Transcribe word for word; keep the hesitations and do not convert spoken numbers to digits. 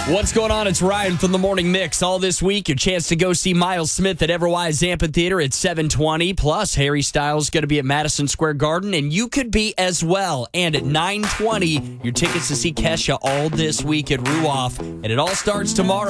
What's going on? It's Ryan from the Morning Mix. All this week, your chance to go see Miles Smith at Everwise Amphitheater at seven twenty. Plus, Harry Styles is going to be at Madison Square Garden, and you could be as well. And at nine twenty, your tickets to see Kesha all this week at Ruoff. And it all starts tomorrow.